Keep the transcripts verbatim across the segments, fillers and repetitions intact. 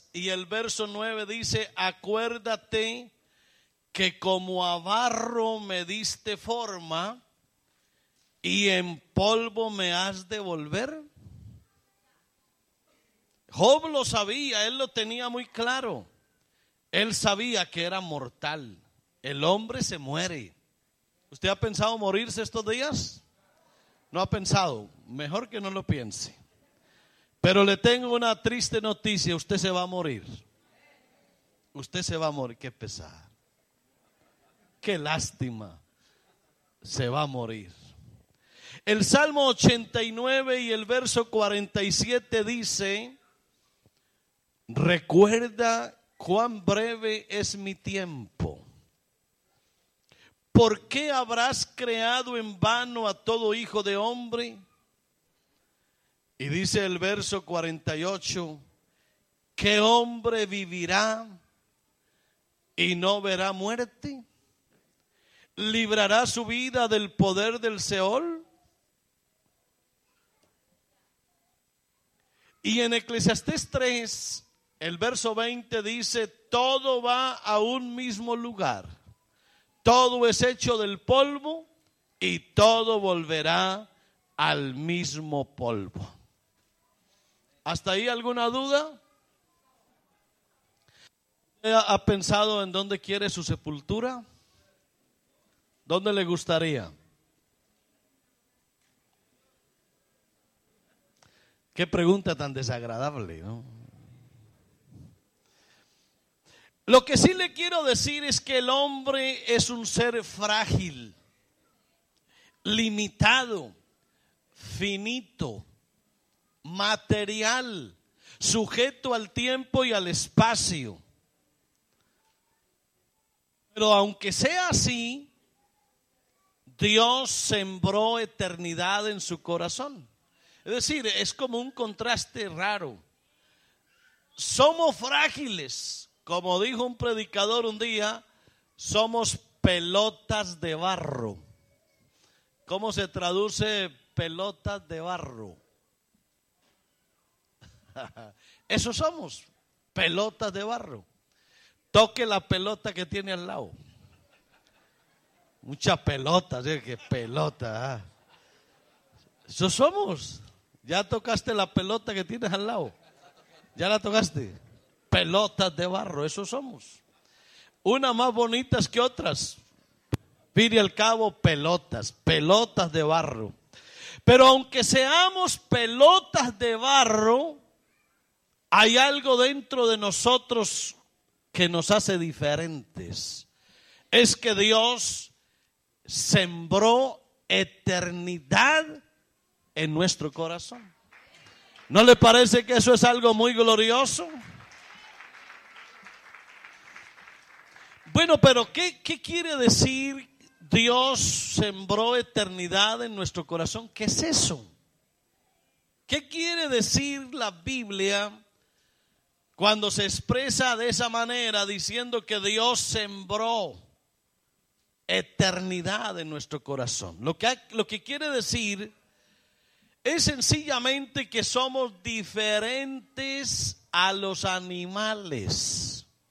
diez y el verso nueve dice: acuérdate que como a barro me diste forma y en polvo me has de volver. Job lo sabía, él lo tenía muy claro. Él sabía que era mortal. El hombre se muere. ¿Usted ha pensado morirse estos días? No ha pensado. Mejor que no lo piense. Pero le tengo una triste noticia: usted se va a morir. Usted se va a morir. Qué pesar. Qué lástima. Se va a morir. El Salmo ochenta y nueve y el verso cuarenta y siete dice: recuerda cuán breve es mi tiempo. ¿Por qué habrás creado en vano a todo hijo de hombre? Y dice el verso cuarenta y ocho: ¿qué hombre vivirá y no verá muerte? ¿Librará su vida del poder del Seol? Y en Eclesiastés tres, el verso veinte dice: todo va a un mismo lugar. Todo es hecho del polvo y todo volverá al mismo polvo. ¿Hasta ahí alguna duda? ¿Ha pensado en dónde quiere su sepultura? ¿Dónde le gustaría? Qué pregunta tan desagradable, ¿no? Lo que sí le quiero decir es que el hombre es un ser frágil, limitado, finito, material, sujeto al tiempo y al espacio. Pero aunque sea así, Dios sembró eternidad en su corazón. Es decir, es como un contraste raro. Somos frágiles. Como dijo un predicador un día, somos pelotas de barro. ¿Cómo se traduce pelotas de barro? Eso somos, pelotas de barro. Toque la pelota que tiene al lado. Muchas pelotas, ¿eh? Qué pelota. ¿eh? Eso somos. Ya tocaste la pelota que tienes al lado. Ya la tocaste. Pelotas de barro, eso somos. Unas más bonitas que otras. Fin y al cabo, pelotas, pelotas de barro. Pero aunque seamos pelotas de barro, hay algo dentro de nosotros que nos hace diferentes. Es que Dios sembró eternidad en nuestro corazón. ¿No le parece que eso es algo muy glorioso? Bueno, pero ¿qué, qué quiere decir Dios sembró eternidad en nuestro corazón? ¿Qué es eso? ¿Qué quiere decir la Biblia cuando se expresa de esa manera diciendo que Dios sembró eternidad en nuestro corazón? Lo que, lo que quiere decir es sencillamente que somos diferentes a los animales.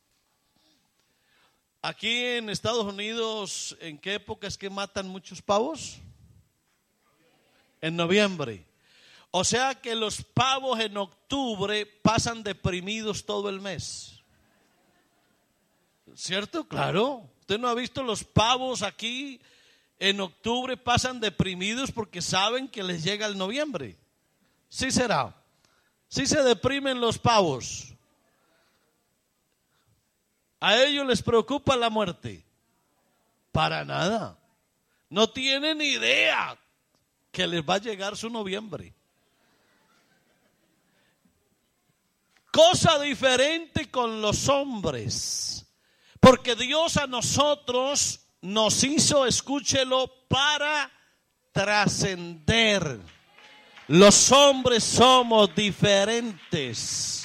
Aquí en Estados Unidos, ¿en qué época es que matan muchos pavos? En noviembre. O sea que los pavos en octubre pasan deprimidos todo el mes. ¿Cierto? Claro. ¿Usted no ha visto los pavos aquí en octubre pasan deprimidos porque saben que les llega el noviembre? Sí será. Sí se deprimen los pavos. ¿A ellos les preocupa la muerte? Para nada. No tienen idea que les va a llegar su noviembre. Cosa diferente con los hombres. Porque Dios a nosotros nos hizo, escúchelo, para trascender. Los hombres somos diferentes.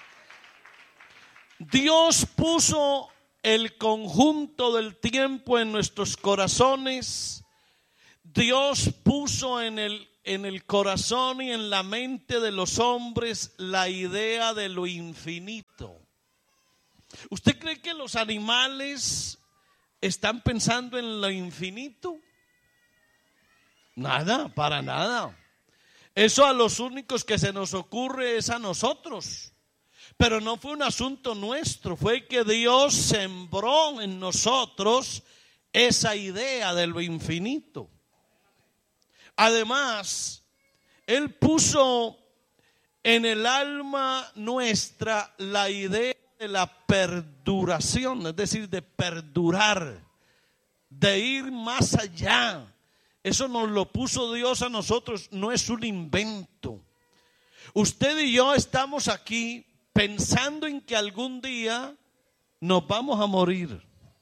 Dios puso el conjunto del tiempo en nuestros corazones. Dios puso en el, en el corazón y en la mente de los hombres la idea de lo infinito. ¿Usted cree que los animales están pensando en lo infinito? Nada, para nada. Eso a los únicos que se nos ocurre es a nosotros. Pero no fue un asunto nuestro, fue que Dios sembró en nosotros esa idea de lo infinito. Además, Él puso en el alma nuestra la idea de la perduración, es decir, de perdurar, de ir más allá. Eso nos lo puso Dios a nosotros, no es un invento. Usted y yo estamos aquí pensando en que algún día nos vamos a morir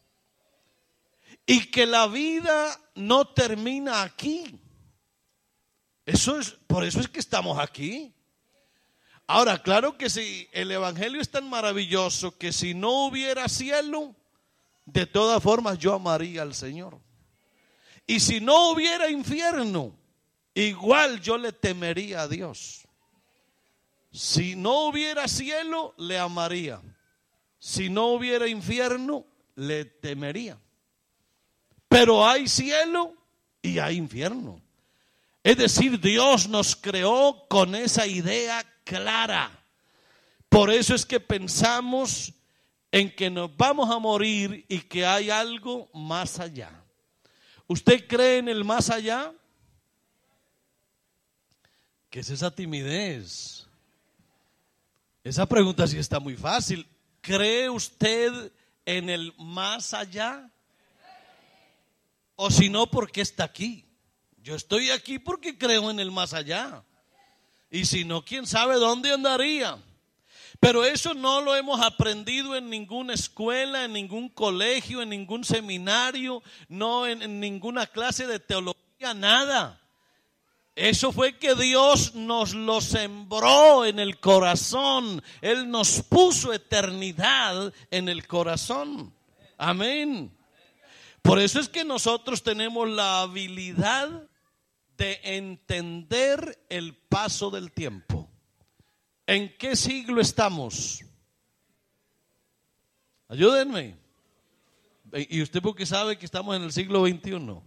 y que la vida no termina aquí. Eso es, por eso es que estamos aquí. Ahora, claro que si el evangelio es tan maravilloso que si no hubiera cielo, de todas formas yo amaría al Señor. Y si no hubiera infierno, igual yo le temería a Dios. Si no hubiera cielo, le amaría. Si no hubiera infierno, le temería. Pero hay cielo y hay infierno. Es decir, Dios nos creó con esa idea clara. Por eso es que pensamos en que nos vamos a morir y que hay algo más allá. ¿Usted cree en el más allá? ¿Qué es esa timidez? Esa pregunta sí está muy fácil. ¿Cree usted en el más allá? O si no, ¿por qué está aquí? Yo estoy aquí porque creo en el más allá. Y si no, quién sabe dónde andaría. Pero eso no lo hemos aprendido en ninguna escuela, en ningún colegio, en ningún seminario, no en, en ninguna clase de teología, nada. Eso fue que Dios nos lo sembró en el corazón. Él nos puso eternidad en el corazón. Amén. Por eso es que nosotros tenemos la habilidad de entender el paso del tiempo. ¿En qué siglo estamos? Ayúdenme. ¿Y usted por qué sabe que estamos en el siglo veintiuno?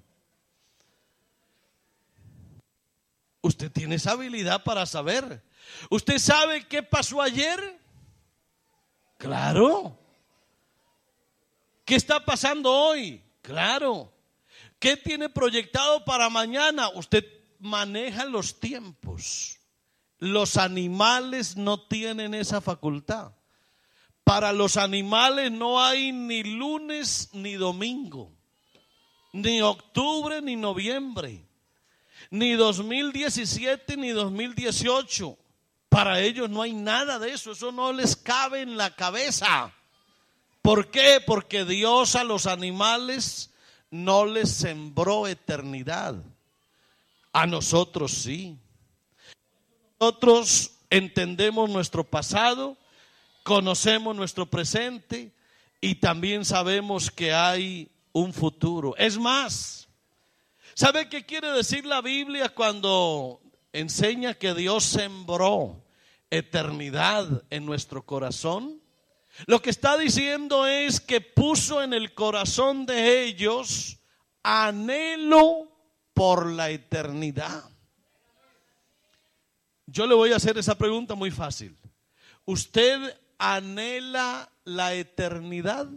Usted tiene esa habilidad para saber. ¿Usted sabe qué pasó ayer? Claro. ¿Qué está pasando hoy? Claro. ¿Qué tiene proyectado para mañana? Usted maneja los tiempos. Los animales no tienen esa facultad. Para los animales no hay ni lunes ni domingo, ni octubre ni noviembre, ni dos mil diecisiete ni dos mil dieciocho. Para ellos no hay nada de eso. Eso no les cabe en la cabeza. ¿Por qué? Porque Dios a los animales no les sembró eternidad. A nosotros sí. Nosotros entendemos nuestro pasado, conocemos nuestro presente y también sabemos que hay un futuro. Es más, ¿sabe qué quiere decir la Biblia cuando enseña que Dios sembró eternidad en nuestro corazón? Lo que está diciendo es que puso en el corazón de ellos anhelo por la eternidad. Yo le voy a hacer esa pregunta muy fácil. ¿Usted anhela la eternidad?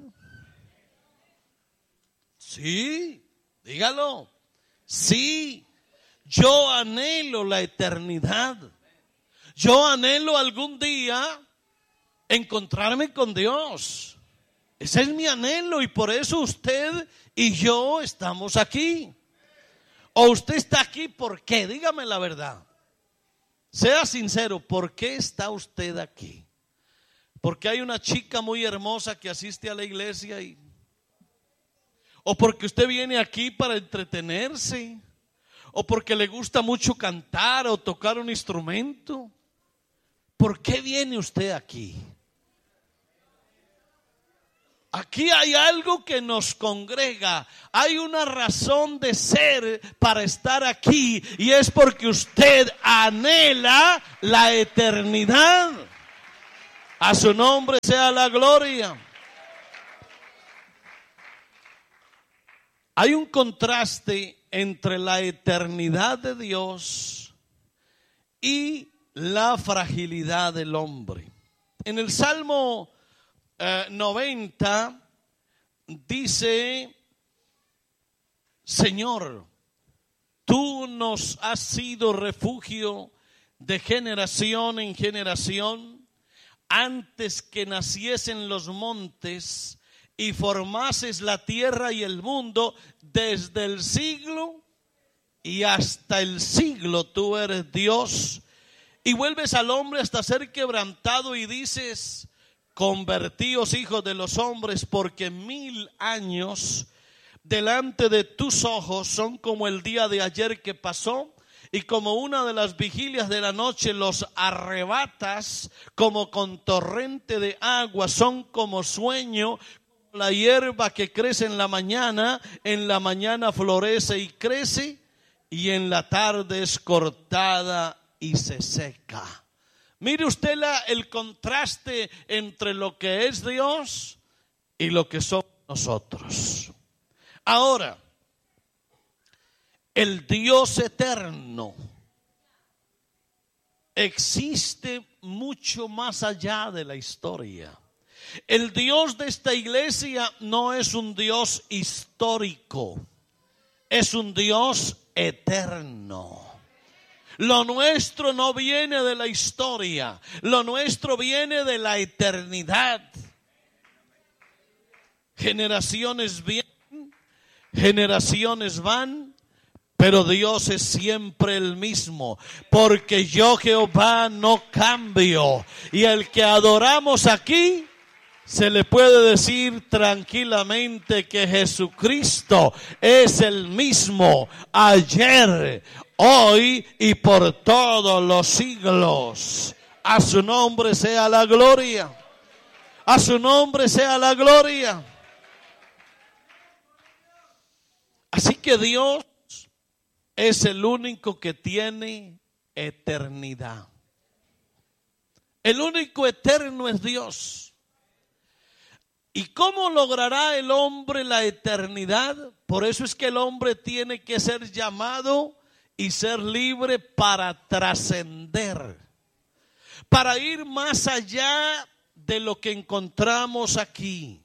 Sí, dígalo. Sí, yo anhelo la eternidad. Yo anhelo algún día encontrarme con Dios. Ese es mi anhelo y por eso usted y yo estamos aquí. ¿O usted está aquí por qué? Dígame la verdad. Sea sincero, ¿por qué está usted aquí? ¿Porque hay una chica muy hermosa que asiste a la iglesia? Y, ¿o porque usted viene aquí para entretenerse? ¿O porque le gusta mucho cantar o tocar un instrumento? ¿Por qué viene usted aquí? Aquí hay algo que nos congrega, hay una razón de ser para estar aquí y es porque usted anhela la eternidad. A su nombre sea la gloria. Hay un contraste entre la eternidad de Dios y la fragilidad del hombre. En el Salmo eh, noventa dice: Señor, tú nos has sido refugio de generación en generación. Antes que naciesen los montes y formases la tierra y el mundo, desde el siglo y hasta el siglo tú eres Dios. Y vuelves al hombre hasta ser quebrantado y dices: convertíos, hijos de los hombres, porque mil años delante de tus ojos son como el día de ayer que pasó, y como una de las vigilias de la noche los arrebatas como con torrente de agua, son como sueño, como la hierba que crece en la mañana, en la mañana florece y crece, y en la tarde es cortada y se seca. Mire usted la, el contraste entre lo que es Dios y lo que somos nosotros. Ahora, el Dios eterno existe mucho más allá de la historia. El Dios de esta iglesia no es un Dios histórico, es un Dios eterno. Lo nuestro no viene de la historia, lo nuestro viene de la eternidad. Generaciones vienen, generaciones van, pero Dios es siempre el mismo, porque yo, Jehová, no cambio. Y el que adoramos aquí, se le puede decir tranquilamente que Jesucristo es el mismo ayer, hoy y por todos los siglos. A su nombre sea la gloria. A su nombre sea la gloria. Así que Dios es el único que tiene eternidad. El único eterno es Dios. ¿Y cómo logrará el hombre la eternidad? Por eso es que el hombre tiene que ser llamado y ser libre para trascender, para ir más allá de lo que encontramos aquí.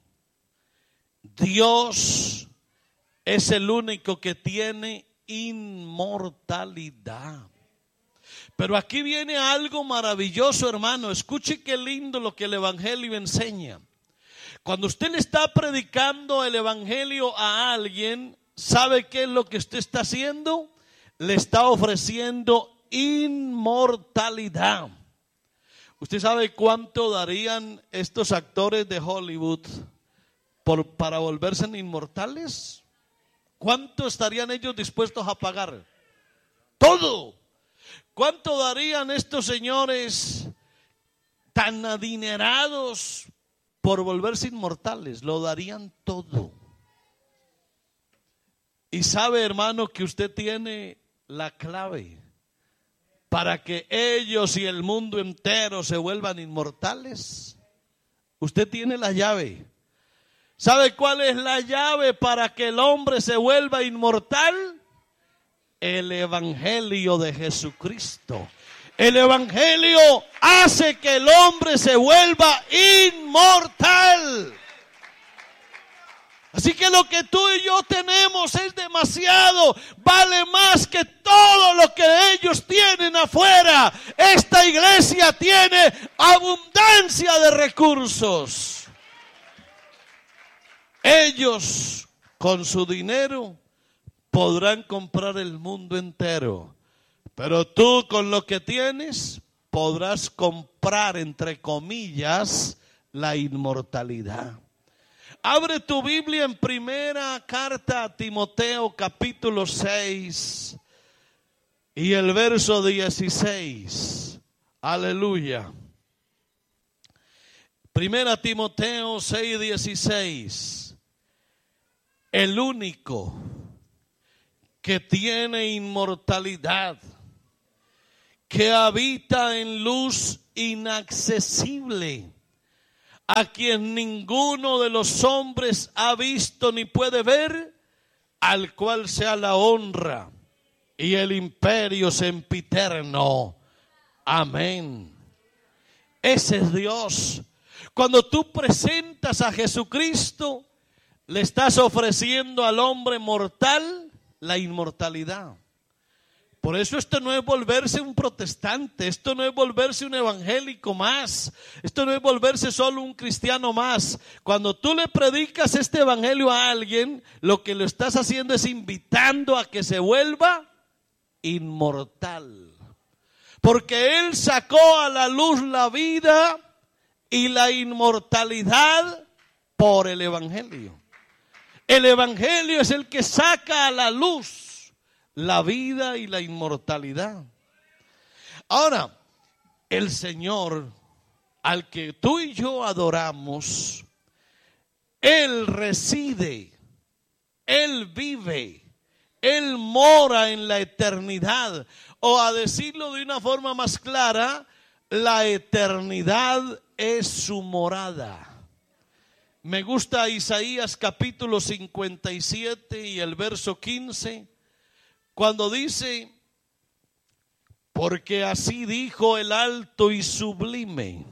Dios es el único que tiene inmortalidad. Pero aquí viene algo maravilloso, hermano. Escuche qué lindo lo que el Evangelio enseña. Cuando usted le está predicando el Evangelio a alguien, ¿sabe qué es lo que usted está haciendo? Le está ofreciendo inmortalidad. ¿Usted sabe cuánto darían estos actores de Hollywood por, para volverse inmortales? ¿Cuánto estarían ellos dispuestos a pagar? Todo. ¿Cuánto darían estos señores tan adinerados por volverse inmortales? Lo darían todo. Y sabe, hermano, que usted tiene la clave para que ellos y el mundo entero se vuelvan inmortales. Usted tiene la llave. ¿Sabe cuál es la llave para que el hombre se vuelva inmortal? El Evangelio de Jesucristo. El Evangelio hace que el hombre se vuelva inmortal. Así que lo que tú y yo tenemos es demasiado, vale más que todo lo que ellos tienen afuera. Esta iglesia tiene abundancia de recursos. Ellos con su dinero podrán comprar el mundo entero, pero tú con lo que tienes podrás comprar, entre comillas, la inmortalidad. Abre tu Biblia en primera carta a Timoteo capítulo seis y el verso dieciséis. Aleluya. Primera Timoteo seis dieciséis. El único que tiene inmortalidad, que habita en luz inaccesible, a quien ninguno de los hombres ha visto ni puede ver, al cual sea la honra y el imperio sempiterno. Amén. Ese es Dios. Cuando tú presentas a Jesucristo, le estás ofreciendo al hombre mortal la inmortalidad. Por eso esto no es volverse un protestante, esto no es volverse un evangélico más, esto no es volverse solo un cristiano más. Cuando tú le predicas este evangelio a alguien, lo que lo estás haciendo es invitando a que se vuelva inmortal. Porque Él sacó a la luz la vida y la inmortalidad por el evangelio. El evangelio es el que saca a la luz la vida y la inmortalidad. Ahora, el Señor al que tú y yo adoramos, Él reside, Él vive, Él mora en la eternidad. O a decirlo de una forma más clara, la eternidad es su morada. Me gusta Isaías capítulo cincuenta y siete y el verso quince. Cuando dice, porque así dijo el alto y sublime,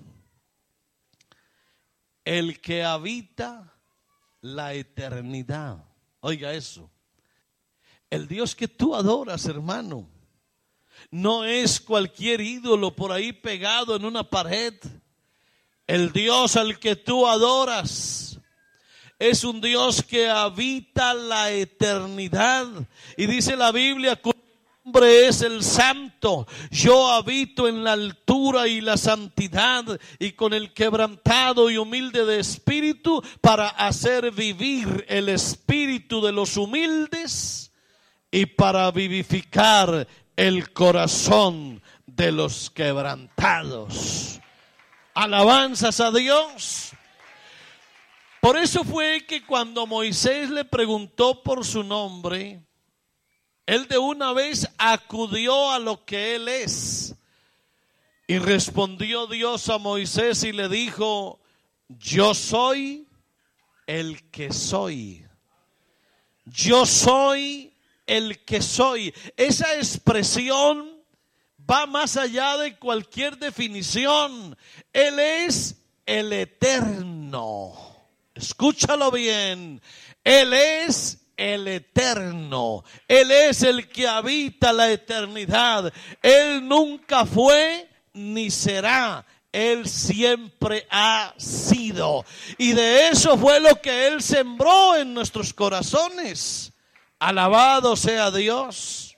el que habita la eternidad. Oiga eso. El Dios que tú adoras, hermano, no es cualquier ídolo por ahí pegado en una pared. El Dios al que tú adoras es un Dios que habita la eternidad. Y dice la Biblia, cuyo nombre es el Santo. Yo habito en la altura y la santidad, y con el quebrantado y humilde de espíritu, para hacer vivir el espíritu de los humildes y para vivificar el corazón de los quebrantados. Alabanzas a Dios. Por eso fue que cuando Moisés le preguntó por su nombre, él de una vez acudió a lo que él es. Y respondió Dios a Moisés y le dijo, yo soy el que soy. Yo soy el que soy. Esa expresión va más allá de cualquier definición. Él es el eterno. Escúchalo bien. Él es el eterno. Él es el que habita la eternidad. Él nunca fue ni será. Él siempre ha sido. Y de eso fue lo que Él sembró en nuestros corazones. Alabado sea Dios.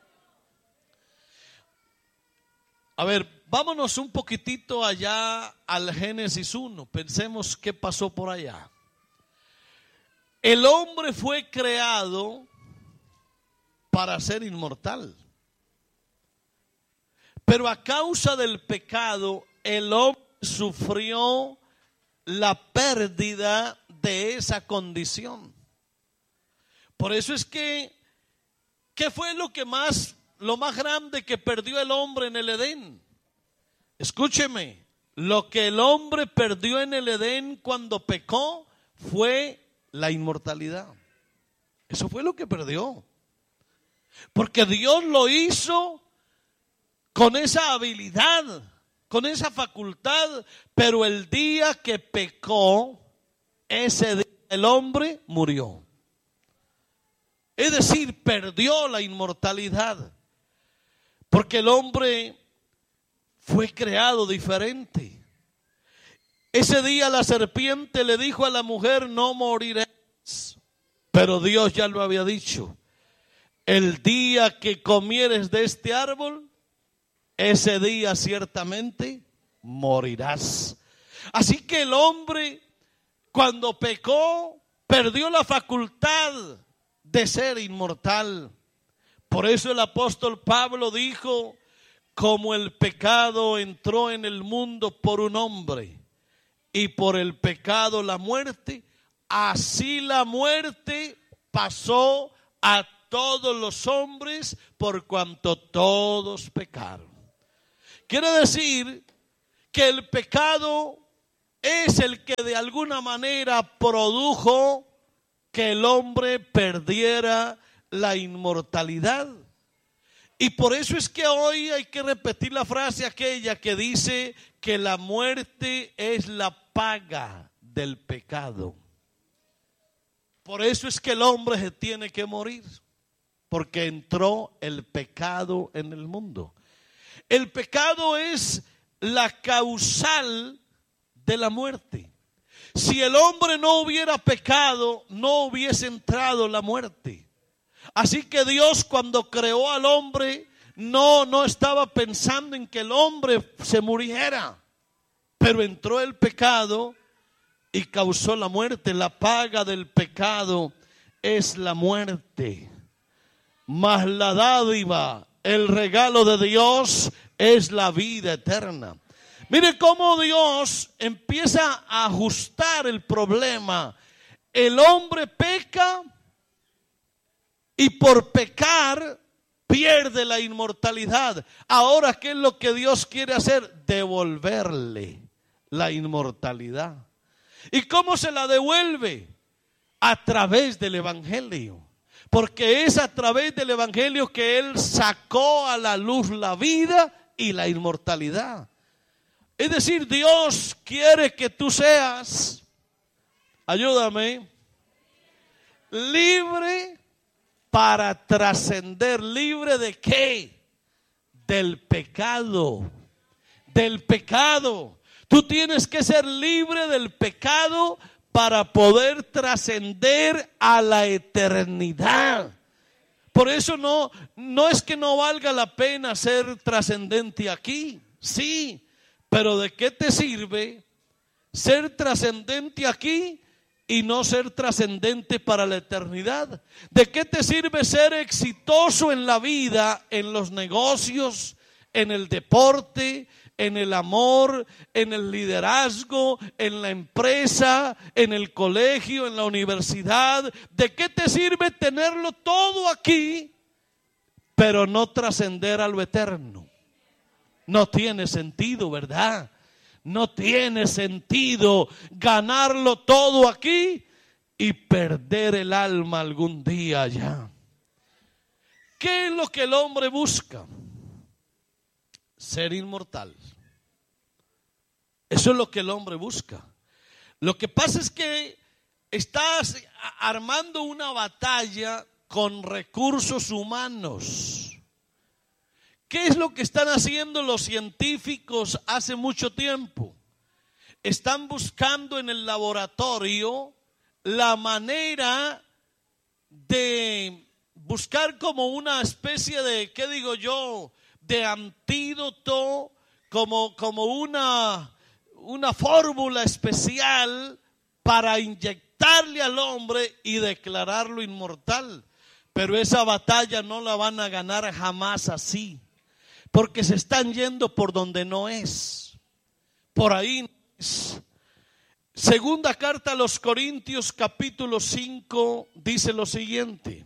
A ver, vámonos un poquitito allá al Génesis uno. Pensemos qué pasó por allá. El hombre fue creado para ser inmortal. Pero a causa del pecado, el hombre sufrió la pérdida de esa condición. Por eso es que, ¿qué fue lo que más, lo más grande que perdió el hombre en el Edén? Escúcheme, lo que el hombre perdió en el Edén cuando pecó fue la inmortalidad. Eso fue lo que perdió. Porque Dios lo hizo con esa habilidad, con esa facultad, pero el día que pecó, ese día el hombre murió. Es decir, perdió la inmortalidad. Porque el hombre fue creado diferente. Ese día la serpiente le dijo a la mujer, no morirás. Pero Dios ya lo había dicho. El día que comieres de este árbol, ese día ciertamente morirás. Así que el hombre, cuando pecó, perdió la facultad de ser inmortal. Por eso el apóstol Pablo dijo, como el pecado entró en el mundo por un hombre y por el pecado la muerte, así la muerte pasó a todos los hombres por cuanto todos pecaron. Quiere decir que el pecado es el que de alguna manera produjo que el hombre perdiera la inmortalidad. Y por eso es que hoy hay que repetir la frase aquella que dice que la muerte es la paga del pecado. Por eso es que el hombre se tiene que morir, porque entró el pecado en el mundo. El pecado es la causal de la muerte. Si el hombre no hubiera pecado, no hubiese entrado la muerte. Así que Dios, cuando creó al hombre, no, no estaba pensando en que el hombre se muriera. Pero entró el pecado y causó la muerte. La paga del pecado es la muerte. Mas la dádiva, el regalo de Dios, es la vida eterna. Mire cómo Dios empieza a ajustar el problema. El hombre peca y por pecar pierde la inmortalidad. Ahora, ¿qué es lo que Dios quiere hacer? Devolverle la inmortalidad. ¿Y cómo se la devuelve? A través del evangelio. Porque es a través del evangelio que Él sacó a la luz la vida y la inmortalidad. Es decir, Dios quiere que tú seas, ayúdame, libre para trascender. ¿Libre de qué? Del pecado. Del pecado. Tú tienes que ser libre del pecado para poder trascender a la eternidad. Por eso no, no es que no valga la pena ser trascendente aquí. Sí. Pero ¿de qué te sirve ser trascendente aquí y no ser trascendente para la eternidad? ¿De qué te sirve ser exitoso en la vida, en los negocios, en el deporte, en el amor, en el liderazgo, en la empresa, en el colegio, en la universidad? ¿De qué te sirve tenerlo todo aquí, pero no trascender a lo eterno? No tiene sentido, ¿verdad? No tiene sentido ganarlo todo aquí y perder el alma algún día allá. ¿Qué es lo que el hombre busca? Ser inmortal. Eso es lo que el hombre busca. Lo que pasa es que estás armando una batalla con recursos humanos. ¿Qué es lo que están haciendo los científicos hace mucho tiempo? Están buscando en el laboratorio la manera de buscar como una especie de, ¿qué digo yo?, de antídoto, como, como una, una fórmula especial para inyectarle al hombre y declararlo inmortal. Pero esa batalla no la van a ganar jamás así. Porque se están yendo por donde no es. Por ahí no es. Segunda carta a los Corintios, capítulo cinco, dice lo siguiente.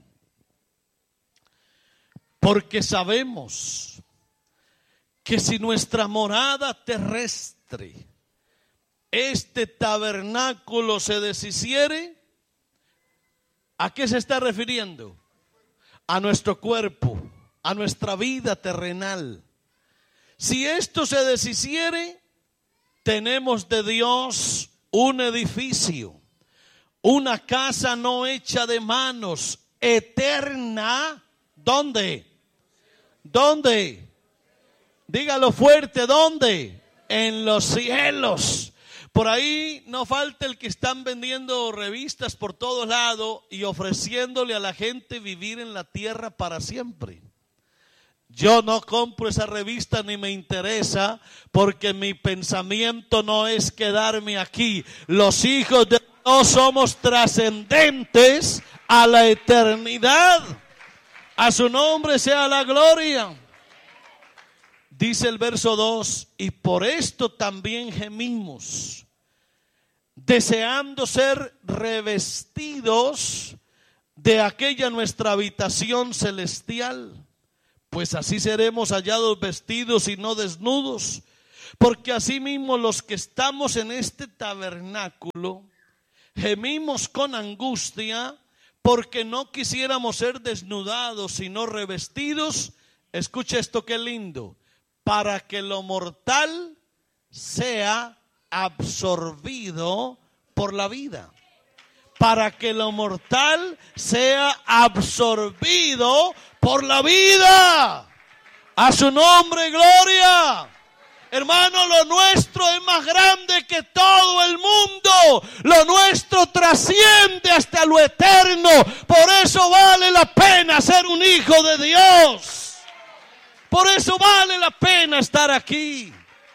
Porque sabemos que si nuestra morada terrestre, este tabernáculo, se deshiciere, ¿a qué se está refiriendo? A nuestro cuerpo, a nuestra vida terrenal. Si esto se deshiciere, tenemos de Dios un edificio, una casa no hecha de manos, eterna. ¿Dónde? ¿Dónde? Dígalo fuerte, ¿dónde? En los cielos. Por ahí no falta el que están vendiendo revistas por todos lados y ofreciéndole a la gente vivir en la tierra para siempre. Yo no compro esa revista ni me interesa, porque mi pensamiento no es quedarme aquí. Los hijos de Dios somos trascendentes a la eternidad. A su nombre sea la gloria. Dice el verso dos, y por esto también gemimos, deseando ser revestidos de aquella nuestra habitación celestial. Pues así seremos hallados vestidos y no desnudos, porque asimismo los que estamos en este tabernáculo gemimos con angustia, porque no quisiéramos ser desnudados, sino revestidos. Escucha esto, qué lindo. Para que lo mortal sea absorbido por la vida. Para que lo mortal sea absorbido por la vida. A su nombre, gloria. Hermano, lo nuestro es más grande que todo el mundo. Lo nuestro trasciende hasta lo eterno. Por eso vale la pena ser un hijo de Dios. Por eso vale la pena estar aquí.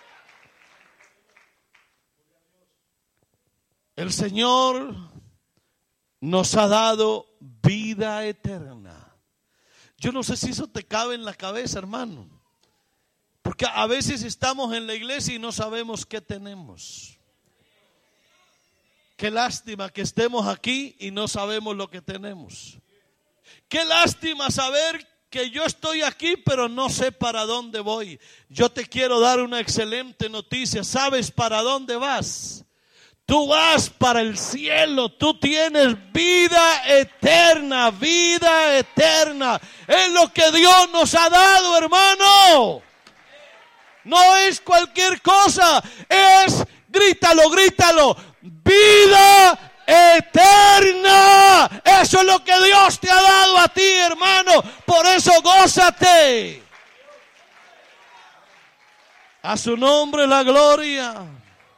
El Señor nos ha dado vida eterna. Yo no sé si eso te cabe en la cabeza, hermano. Porque a veces estamos en la iglesia y no sabemos qué tenemos. Qué lástima que estemos aquí y no sabemos lo que tenemos. Qué lástima saber que yo estoy aquí pero no sé para dónde voy. Yo te quiero dar una excelente noticia. ¿Sabes para dónde vas? Tú vas para el cielo, tú tienes vida eterna, vida eterna. Es lo que Dios nos ha dado, hermano. No es cualquier cosa, es, grítalo, grítalo, vida eterna. Eso es lo que Dios te ha dado a ti, hermano. Por eso gózate. A su nombre la gloria.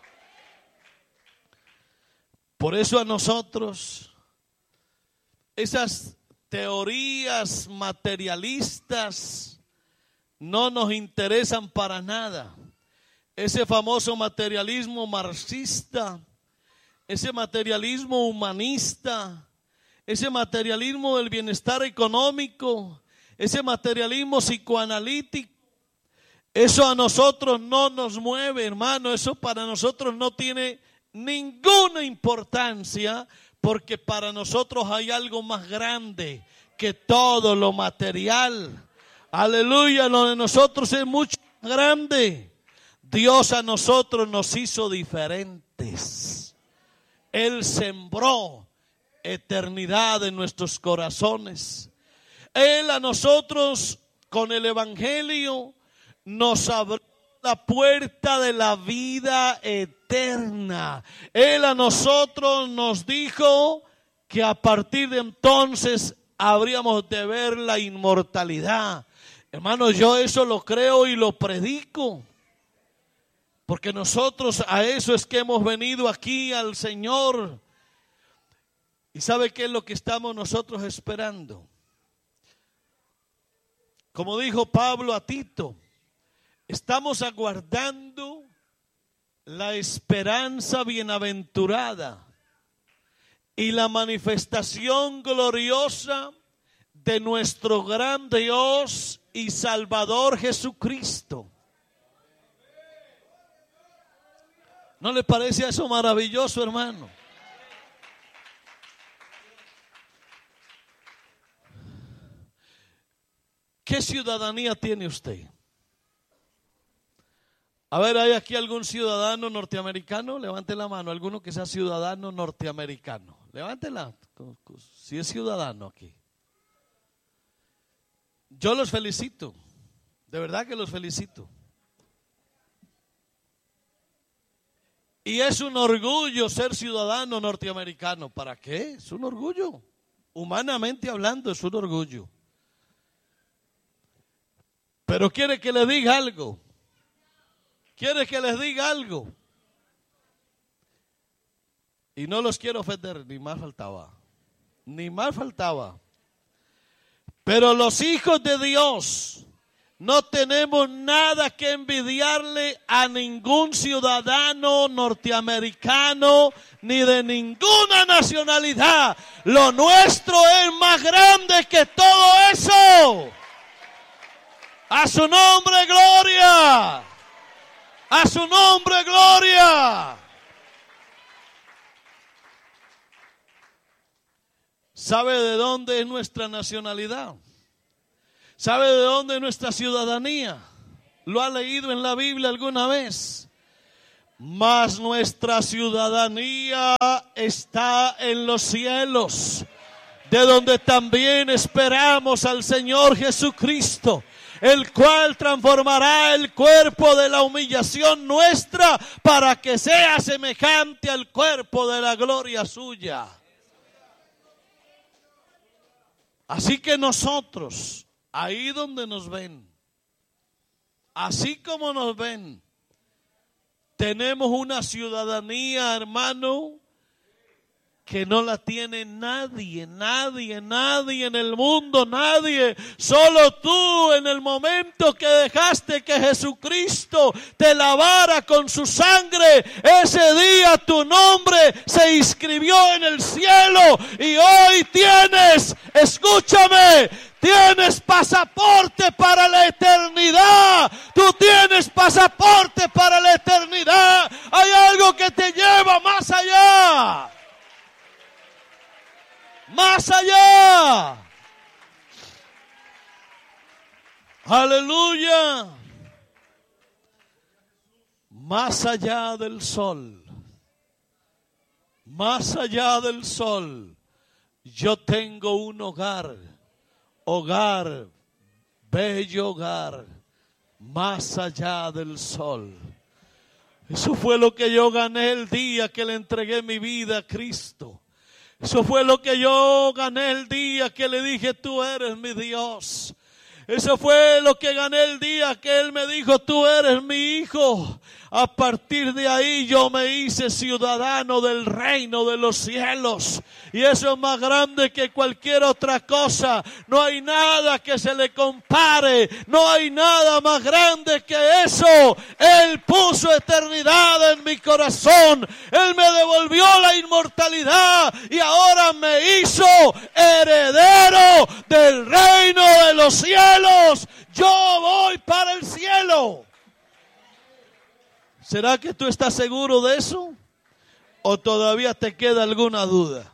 Por eso a nosotros, esas teorías materialistas no nos interesan para nada. Ese famoso materialismo marxista, ese materialismo humanista, ese materialismo del bienestar económico, ese materialismo psicoanalítico, eso a nosotros no nos mueve, hermano. Eso para nosotros no tiene ninguna importancia, porque para nosotros hay algo más grande que todo lo material. Aleluya, lo de nosotros es mucho más grande. Dios a nosotros nos hizo diferentes. Él sembró eternidad en nuestros corazones. Él a nosotros con el evangelio nos abrió la puerta de la vida eterna. Él a nosotros nos dijo que a partir de entonces habríamos de ver la inmortalidad. Hermanos, yo eso lo creo y lo predico, porque nosotros a eso es que hemos venido aquí al Señor. ¿Y sabe qué es lo que estamos nosotros esperando? Como dijo Pablo a Tito, estamos aguardando la esperanza bienaventurada y la manifestación gloriosa de nuestro gran Dios y Salvador Jesucristo. ¿No le parece eso maravilloso, hermano? ¿Qué ciudadanía tiene usted? A ver, ¿hay aquí algún ciudadano norteamericano? Levante la mano, alguno que sea ciudadano norteamericano. Levántela, si es ciudadano aquí. Yo los felicito, de verdad que los felicito. Y es un orgullo ser ciudadano norteamericano. ¿Para qué? Es un orgullo. Humanamente hablando, es un orgullo. Pero quiere que le diga algo. Quiere que les diga algo. Y no los quiero ofender, ni más faltaba. Ni más faltaba. Pero los hijos de Dios no tenemos nada que envidiarle a ningún ciudadano norteamericano ni de ninguna nacionalidad. Lo nuestro es más grande que todo eso. A su nombre, gloria. A su nombre, gloria. ¿Sabe de dónde es nuestra nacionalidad? ¿Sabe de dónde es nuestra ciudadanía? ¿Lo ha leído en la Biblia alguna vez? Mas nuestra ciudadanía está en los cielos, de donde también esperamos al Señor Jesucristo, el cual transformará el cuerpo de la humillación nuestra para que sea semejante al cuerpo de la gloria suya. Así que nosotros, ahí donde nos ven, así como nos ven, tenemos una ciudadanía, hermano, que no la tiene nadie, nadie, nadie en el mundo, nadie. Solo tú, en el momento que dejaste que Jesucristo te lavara con su sangre, ese día tu nombre se inscribió en el cielo y hoy tienes, escúchame, tienes pasaporte para la eternidad. Tú tienes pasaporte para la eternidad. Hay algo que te lleva más allá. Más allá. Aleluya. Más allá del sol. Más allá del sol. Yo tengo un hogar. Hogar. Bello hogar. Más allá del sol. Eso fue lo que yo gané el día que le entregué mi vida a Cristo. Eso fue lo que yo gané el día que le dije, tú eres mi Dios. Eso fue lo que gané el día que Él me dijo, tú eres mi hijo. A partir de ahí yo me hice ciudadano del reino de los cielos. Y eso es más grande que cualquier otra cosa. No hay nada que se le compare. No hay nada más grande que eso. Él puso eternidad en mi corazón. Él me devolvió la inmortalidad. Y ahora me hizo heredero del reino de los cielos. Yo voy para el cielo. ¿Será que tú estás seguro de eso? ¿O todavía te queda alguna duda?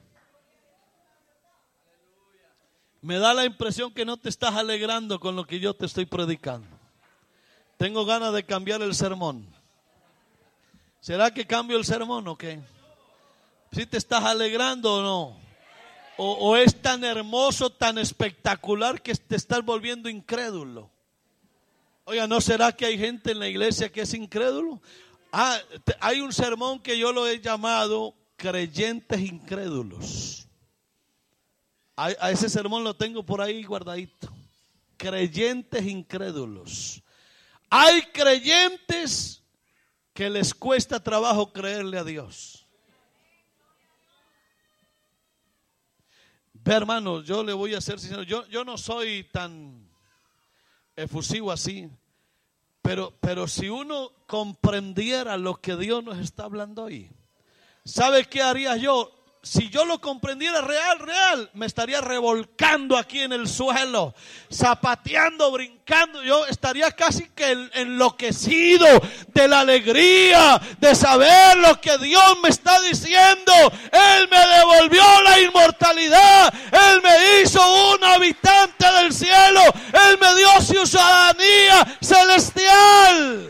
Me da la impresión que no te estás alegrando con lo que yo te estoy predicando. Tengo ganas de cambiar el sermón. ¿Será que cambio el sermón o qué? ¿Sí te estás alegrando o no? ¿O, o es tan hermoso, tan espectacular que te estás volviendo incrédulo? Oiga, ¿no será que hay gente en la iglesia que es incrédulo? Ah, te, hay un sermón que yo lo he llamado creyentes incrédulos. A, a ese sermón lo tengo por ahí guardadito. Creyentes incrédulos. Hay creyentes que les cuesta trabajo creerle a Dios. Ve, hermano, yo le voy a ser sincero. Yo, yo no soy tan efusivo así, pero, pero si uno comprendiera lo que Dios nos está hablando hoy, ¿sabe qué haría yo? Si yo lo comprendiera real, real, me estaría revolcando aquí en el suelo, zapateando, brincando. Yo estaría casi que enloquecido de la alegría de saber lo que Dios me está diciendo. Él me devolvió la inmortalidad. Él me hizo un habitante del cielo. Él me dio ciudadanía celestial.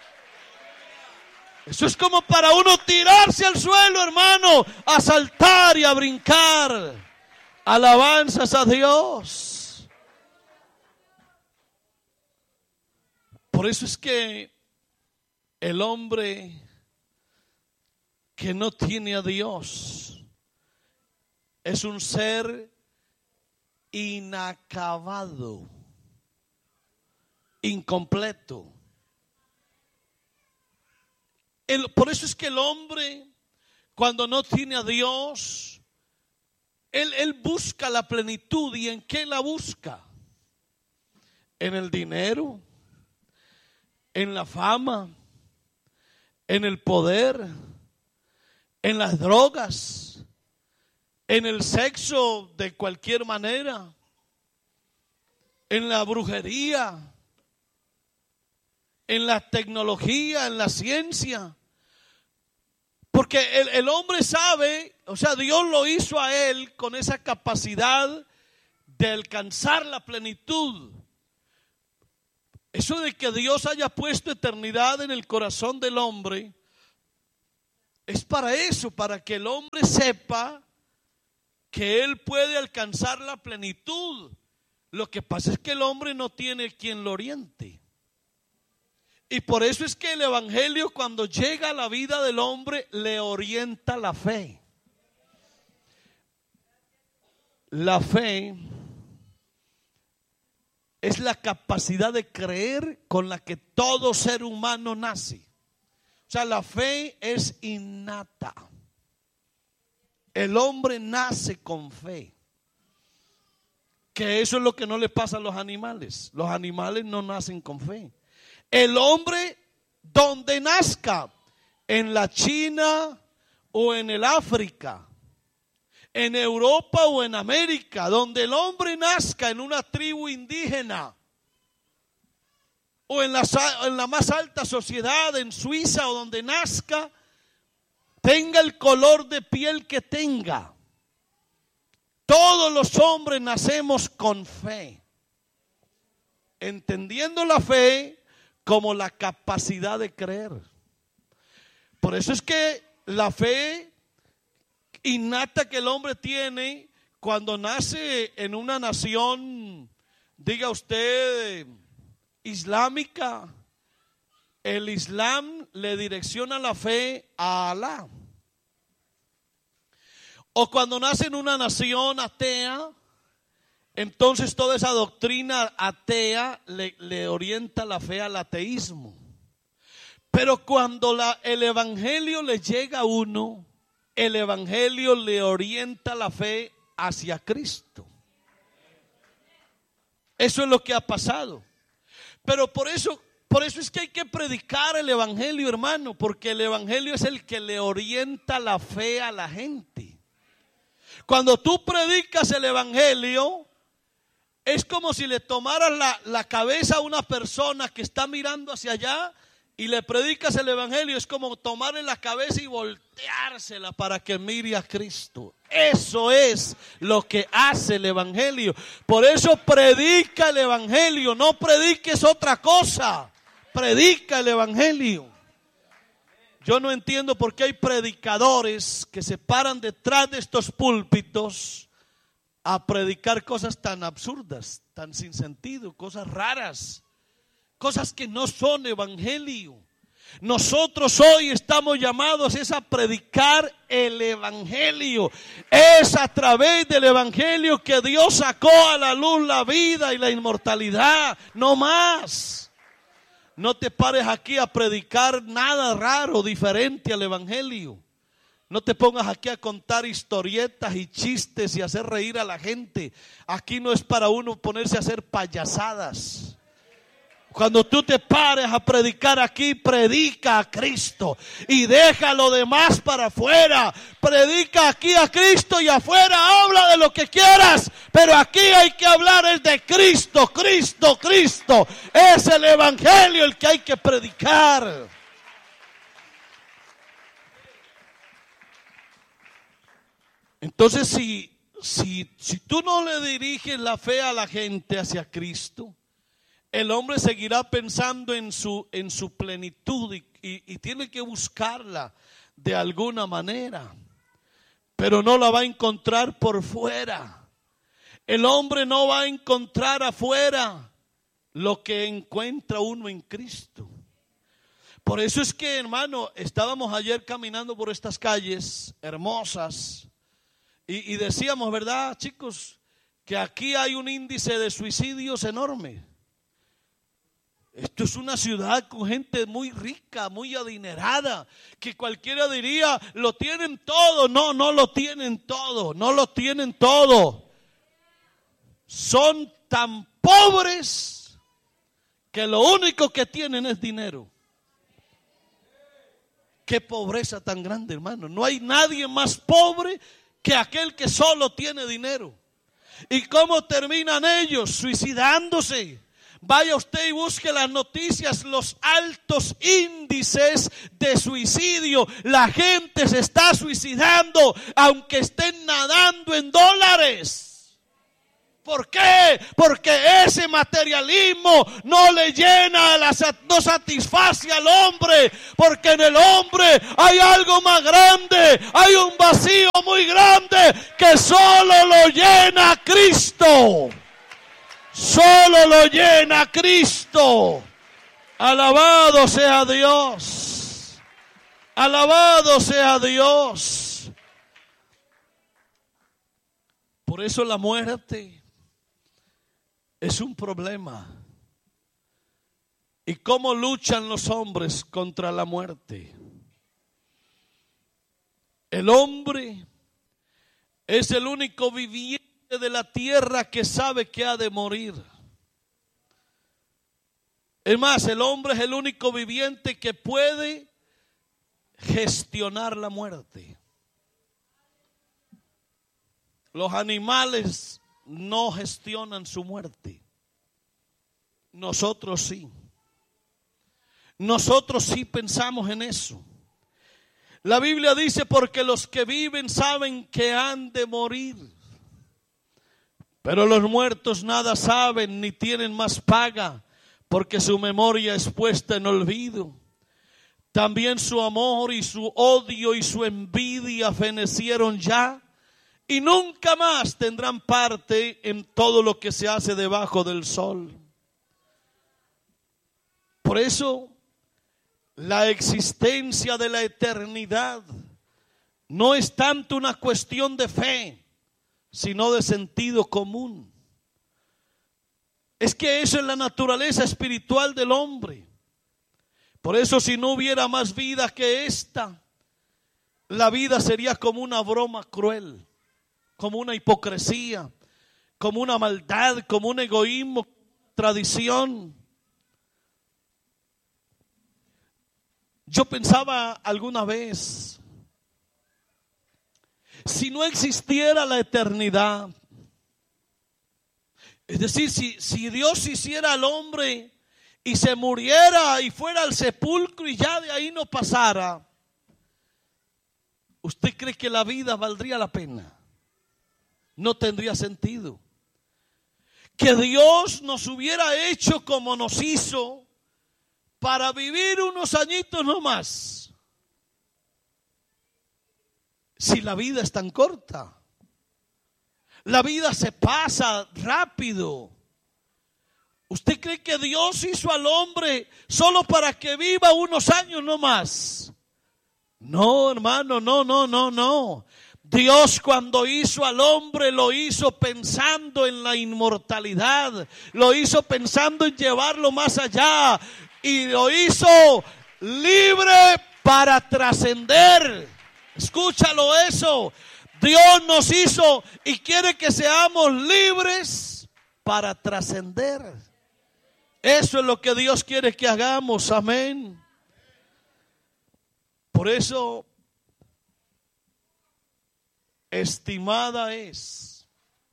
Eso es como para uno tirarse al suelo, hermano, a saltar y a brincar. Alabanzas a Dios. Por eso es que el hombre que no tiene a Dios es un ser inacabado, incompleto. El, por eso es que el hombre, cuando no tiene a Dios, él, él busca la plenitud. ¿Y en qué la busca? En el dinero, en la fama, en el poder, en las drogas, en el sexo de cualquier manera, en la brujería, en la tecnología, en la ciencia. Porque el, el hombre sabe, o sea, Dios lo hizo a él con esa capacidad de alcanzar la plenitud. Eso de que Dios haya puesto eternidad en el corazón del hombre, es para eso, para que el hombre sepa que él puede alcanzar la plenitud. Lo que pasa es que el hombre no tiene quien lo oriente. Y por eso es que el evangelio, cuando llega a la vida del hombre, le orienta la fe. La fe es la capacidad de creer con la que todo ser humano nace. O sea, la fe es innata. El hombre nace con fe. Que eso es lo que no le pasa a los animales. Los animales no nacen con fe. El hombre, donde nazca, en la China o en el África, en Europa o en América, donde el hombre nazca en una tribu indígena, o en la, en la más alta sociedad, en Suiza, o donde nazca, tenga el color de piel que tenga, todos los hombres nacemos con fe, entendiendo la fe como la capacidad de creer. Por eso es que la fe innata que el hombre tiene cuando nace en una nación, diga usted, islámica, el Islam le direcciona la fe a Alá. O cuando nace en una nación atea, entonces toda esa doctrina atea le, le orienta la fe al ateísmo. Pero cuando la, el evangelio le llega a uno, el evangelio le orienta la fe hacia Cristo. Eso es lo que ha pasado. Pero por eso, por eso es que hay que predicar el evangelio, hermano, porque el evangelio es el que le orienta la fe a la gente. Cuando tú predicas el evangelio, es como si le tomaras la, la cabeza a una persona que está mirando hacia allá y le predicas el evangelio. Es como tomarle la cabeza y volteársela para que mire a Cristo. Eso es lo que hace el evangelio. Por eso predica el evangelio, no prediques otra cosa. Predica el evangelio. Yo no entiendo por qué hay predicadores que se paran detrás de estos púlpitos a predicar cosas tan absurdas, tan sin sentido, cosas raras, cosas que no son evangelio. Nosotros hoy estamos llamados es a predicar el evangelio. Es a través del evangelio que Dios sacó a la luz la vida y la inmortalidad, no más. No te pares aquí a predicar nada raro, diferente al evangelio. No te pongas aquí a contar historietas y chistes y hacer reír a la gente. Aquí no es para uno ponerse a hacer payasadas. Cuando tú te pares a predicar aquí, predica a Cristo y deja lo demás para afuera. Predica aquí a Cristo y afuera habla de lo que quieras, pero aquí hay que hablar es de Cristo, Cristo, Cristo. Es el evangelio el que hay que predicar. Entonces, si, si, si tú no le diriges la fe a la gente hacia Cristo, el hombre seguirá pensando en su, en su plenitud y, y, y tiene que buscarla de alguna manera, pero no la va a encontrar por fuera. El hombre no va a encontrar afuera lo que encuentra uno en Cristo. Por eso es que, hermano, estábamos ayer caminando por estas calles hermosas y, y decíamos, ¿verdad, chicos? Que aquí hay un índice de suicidios enorme. Esto es una ciudad con gente muy rica, muy adinerada, que cualquiera diría, lo tienen todo. No, no lo tienen todo, no lo tienen todo. Son tan pobres que lo único que tienen es dinero. Qué pobreza tan grande, hermano. No hay nadie más pobre que aquel que solo tiene dinero. ¿Y cómo terminan ellos? Suicidándose. Vaya usted y busque las noticias, los altos índices de suicidio. La gente se está suicidando aunque estén nadando en dólares. ¿Por qué? Porque ese materialismo no le llena, no satisface al hombre. Porque en el hombre hay algo más grande, hay un vacío muy grande que solo lo llena Cristo. Solo lo llena Cristo. Alabado sea Dios. Alabado sea Dios. Por eso la muerte es un problema. ¿Y cómo luchan los hombres contra la muerte? El hombre es el único viviente de la tierra que sabe que ha de morir. Es más, el hombre es el único viviente que puede gestionar la muerte. Los animales no gestionan su muerte. Nosotros sí. Nosotros sí pensamos en eso. La Biblia dice, porque los que viven saben que han de morir. Pero los muertos nada saben ni tienen más paga, porque su memoria es puesta en olvido. También su amor y su odio y su envidia fenecieron ya, y nunca más tendrán parte en todo lo que se hace debajo del sol. Por eso, la existencia de la eternidad no es tanto una cuestión de fe, sino de sentido común. Es que eso es la naturaleza espiritual del hombre. Por eso, si no hubiera más vida que esta, la vida sería como una broma cruel, como una hipocresía, como una maldad, como un egoísmo, tradición. Yo pensaba alguna vez, si no existiera la eternidad, es decir, si, si Dios hiciera al hombre y se muriera y fuera al sepulcro y ya de ahí no pasara, ¿usted cree que la vida valdría la pena? No tendría sentido. Que Dios nos hubiera hecho como nos hizo para vivir unos añitos no más. Si la vida es tan corta, la vida se pasa rápido. ¿Usted cree que Dios hizo al hombre solo para que viva unos años no más? No, hermano, no, no, no, no. Dios, cuando hizo al hombre, lo hizo pensando en la inmortalidad, lo hizo pensando en llevarlo más allá y lo hizo libre para trascender. Escúchalo eso. Dios nos hizo y quiere que seamos libres para trascender. Eso es lo que Dios quiere que hagamos. Amén. Por eso, estimada es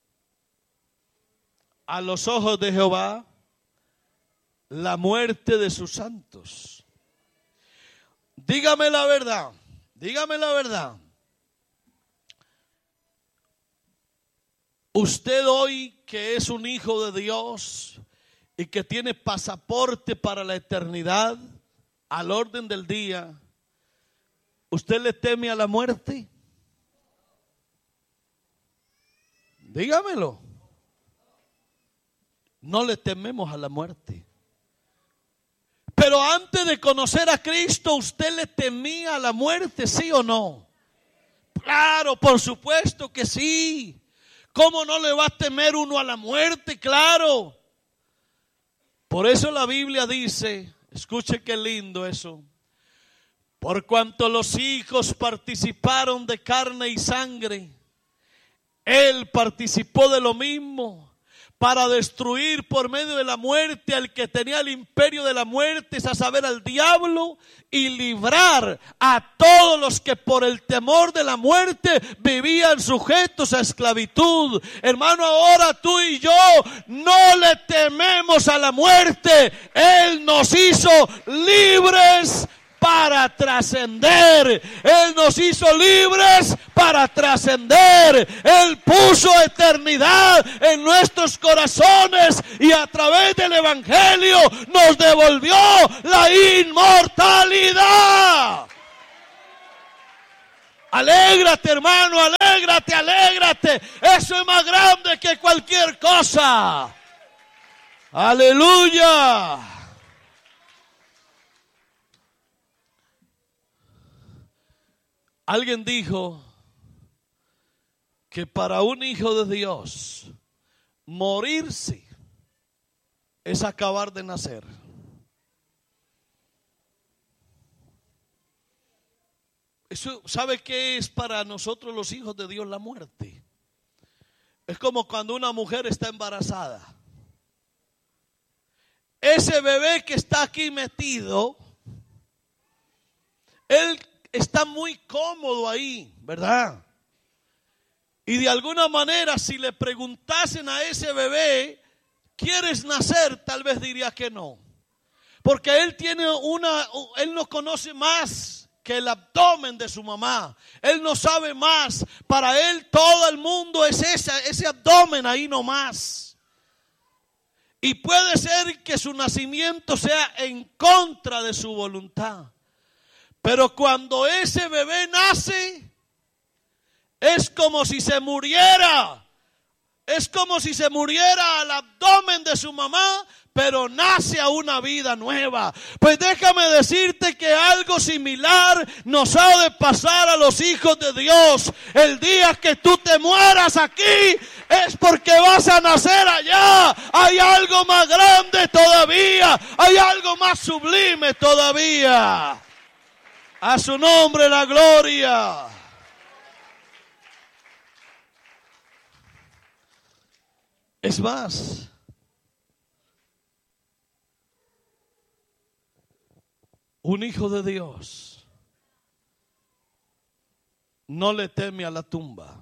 a los ojos de Jehová la muerte de sus santos. Dígame la verdad, dígame la verdad. Usted hoy que es un hijo de Dios y que tiene pasaporte para la eternidad, al orden del día, ¿usted le teme a la muerte? Dígamelo. No le tememos a la muerte. Pero antes de conocer a Cristo, ¿usted le temía a la muerte, sí o no? Claro, por supuesto que sí. ¿Cómo no le va a temer uno a la muerte? Claro. Por eso la Biblia dice, escuche qué lindo eso. Por cuanto los hijos participaron de carne y sangre, Él participó de lo mismo, para destruir por medio de la muerte al que tenía el imperio de la muerte, es a saber, al diablo, y librar a todos los que por el temor de la muerte vivían sujetos a esclavitud. Hermano, ahora tú y yo no le tememos a la muerte. Él nos hizo libres para trascender. Él nos hizo libres para trascender. Él puso eternidad en nuestros corazones y a través del Evangelio nos devolvió la inmortalidad. Alégrate, hermano, alégrate, alégrate. Eso es más grande que cualquier cosa. Aleluya. Alguien dijo que para un hijo de Dios morirse es acabar de nacer. Eso, ¿sabe qué es para nosotros los hijos de Dios la muerte? Es como cuando una mujer está embarazada. Ese bebé que está aquí metido, él está muy cómodo ahí, ¿verdad? Y de alguna manera, si le preguntasen a ese bebé, ¿quieres nacer? Tal vez diría que no. Porque él tiene una, él no conoce más que el abdomen de su mamá. Él no sabe más. Para él todo el mundo es esa, ese abdomen ahí nomás. Y puede ser que su nacimiento sea en contra de su voluntad. Pero cuando ese bebé nace, es como si se muriera. Es como si se muriera al abdomen de su mamá, pero nace a una vida nueva. Pues déjame decirte que algo similar nos ha de pasar a los hijos de Dios. El día que tú te mueras aquí es porque vas a nacer allá. Hay algo más grande todavía. Hay algo más sublime todavía. A su nombre la gloria. Es más, un hijo de Dios no le teme a la tumba.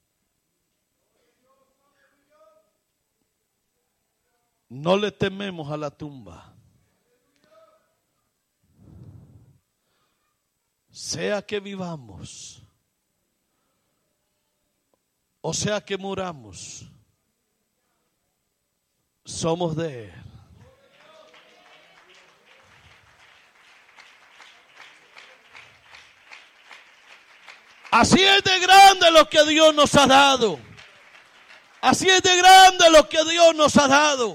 No le tememos a la tumba. Sea que vivamos, o sea que muramos, somos de Él. Así es de grande lo que Dios nos ha dado. Así es de grande lo que Dios nos ha dado.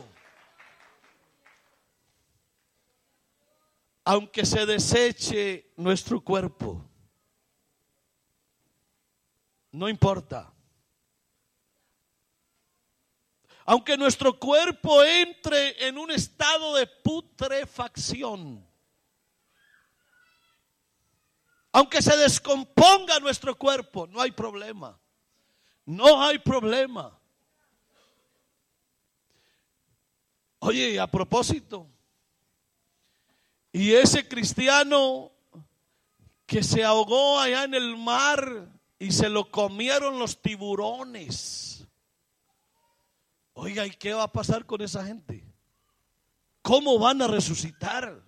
Aunque se deseche nuestro cuerpo, no importa. Aunque nuestro cuerpo entre en un estado de putrefacción, aunque se descomponga nuestro cuerpo, no hay problema. No hay problema. Oye, a propósito, y ese cristiano que se ahogó allá en el mar y se lo comieron los tiburones. Oiga, ¿y qué va a pasar con esa gente? ¿Cómo van a resucitar?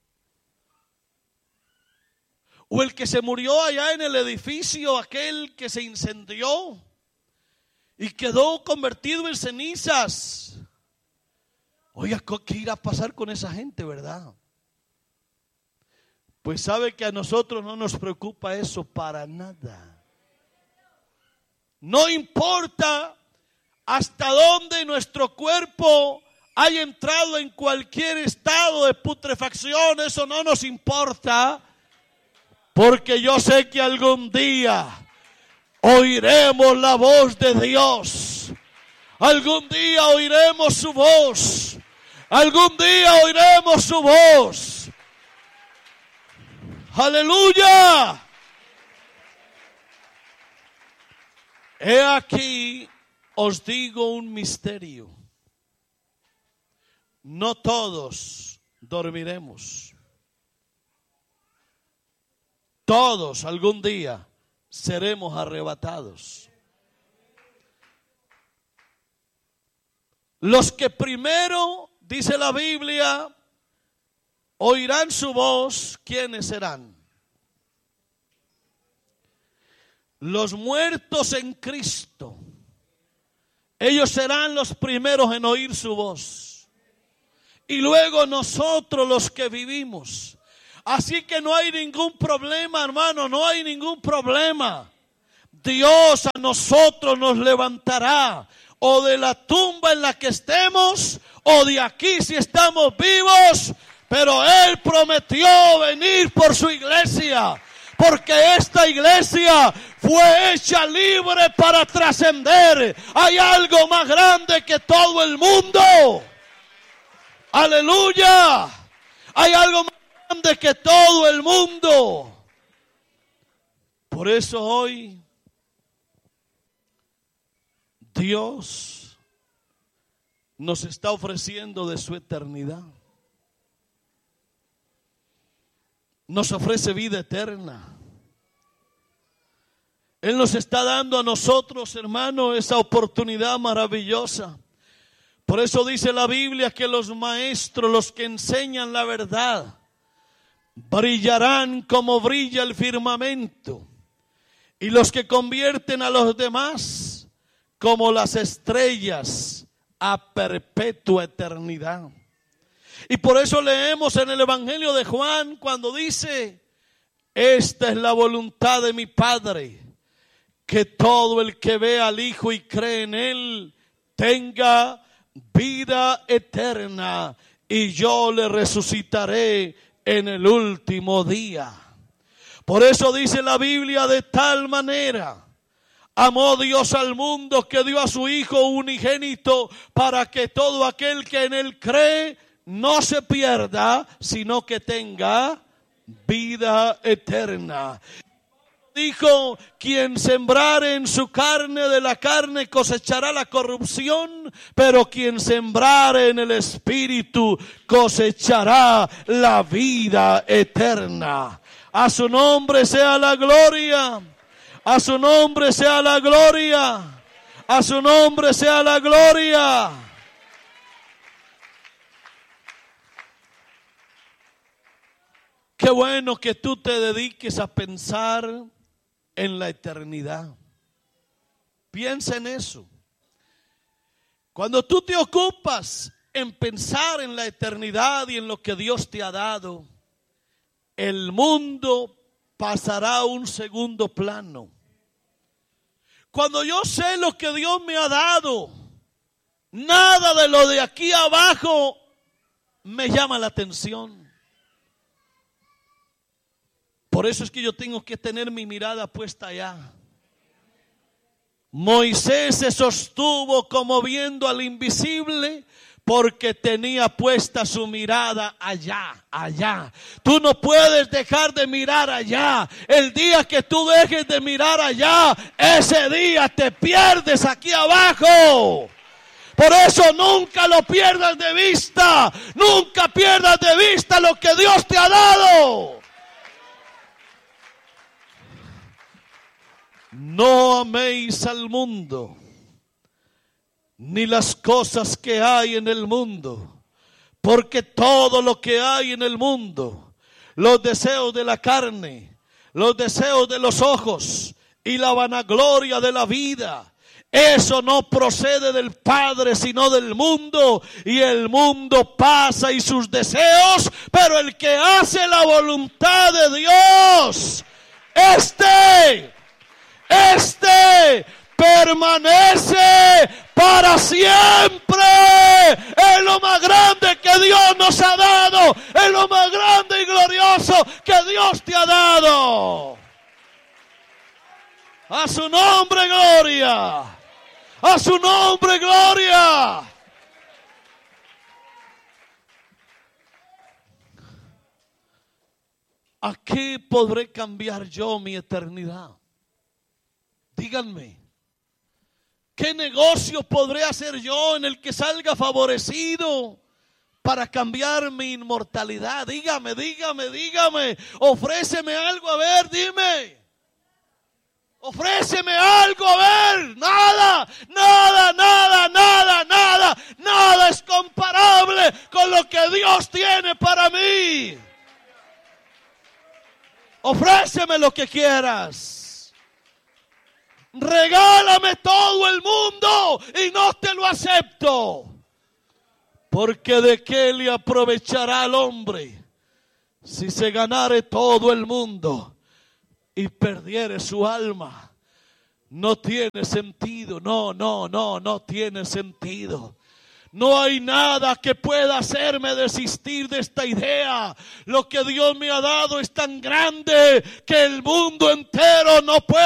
O el que se murió allá en el edificio, aquel que se incendió y quedó convertido en cenizas. Oiga, ¿qué irá a pasar con esa gente, verdad? Pues sabe que a nosotros no nos preocupa eso para nada. No importa hasta dónde nuestro cuerpo haya entrado en cualquier estado de putrefacción, eso no nos importa, porque yo sé que algún día oiremos la voz de Dios. Algún día oiremos su voz. Algún día oiremos su voz. Aleluya. He aquí, os digo un misterio. No todos dormiremos. Todos algún día seremos arrebatados. Los que primero, dice la Biblia, oirán su voz. ¿Quiénes serán? Los muertos en Cristo. Ellos serán los primeros en oír su voz. Y luego nosotros los que vivimos. Así que no hay ningún problema, hermano, no hay ningún problema. Dios a nosotros nos levantará, o de la tumba en la que estemos, o de aquí si estamos vivos. Pero Él prometió venir por su iglesia, porque esta iglesia fue hecha libre para trascender. Hay algo más grande que todo el mundo. Aleluya. Hay algo más grande que todo el mundo. Por eso hoy Dios nos está ofreciendo de su eternidad. Nos ofrece vida eterna. Él nos está dando a nosotros, hermano, esa oportunidad maravillosa. Por eso dice la Biblia que los maestros, los que enseñan la verdad, brillarán como brilla el firmamento, y los que convierten a los demás como las estrellas a perpetua eternidad. Y por eso leemos en el Evangelio de Juan cuando dice: esta es la voluntad de mi Padre, que todo el que ve al Hijo y cree en Él tenga vida eterna, y yo le resucitaré en el último día. Por eso dice la Biblia: de tal manera amó Dios al mundo que dio a su Hijo unigénito, para que todo aquel que en Él cree no se pierda, sino que tenga vida eterna. Dijo: quien sembrare en su carne, de la carne cosechará la corrupción, pero quien sembrare en el Espíritu cosechará la vida eterna. A su nombre sea la gloria, a su nombre sea la gloria, a su nombre sea la gloria. Qué bueno que tú te dediques a pensar en la eternidad. Piensa en eso. Cuando tú te ocupas en pensar en la eternidad y en lo que Dios te ha dado, el mundo pasará a un segundo plano. Cuando yo sé lo que Dios me ha dado, nada de lo de aquí abajo me llama la atención. Por eso es que yo tengo que tener mi mirada puesta allá. Moisés se sostuvo como viendo al invisible, porque tenía puesta su mirada allá, allá. Tú no puedes dejar de mirar allá. El día que tú dejes de mirar allá, ese día te pierdes aquí abajo. Por eso nunca lo pierdas de vista. Nunca pierdas de vista lo que Dios te ha dado. No améis al mundo, ni las cosas que hay en el mundo, porque todo lo que hay en el mundo, los deseos de la carne, los deseos de los ojos y la vanagloria de la vida, eso no procede del Padre, sino del mundo. Y el mundo pasa y sus deseos, pero el que hace la voluntad de Dios, este... Este permanece para siempre. Es lo más grande que Dios nos ha dado. Es lo más grande y glorioso que Dios te ha dado. A su nombre gloria. A su nombre gloria. ¿A qué podré cambiar yo mi eternidad? Díganme, ¿qué negocio podré hacer yo en el que salga favorecido para cambiar mi inmortalidad? Dígame, dígame, dígame. Ofréceme algo, a ver, dime. Ofréceme algo, a ver. Nada, nada, nada, nada, nada. Nada es comparable con lo que Dios tiene para mí. Ofréceme lo que quieras. Regálame todo el mundo y no te lo acepto. Porque de qué le aprovechará al hombre si se ganare todo el mundo y perdiere su alma. No tiene sentido, no, no, no, no tiene sentido. No hay nada que pueda hacerme desistir de esta idea. Lo que Dios me ha dado es tan grande que el mundo entero no puede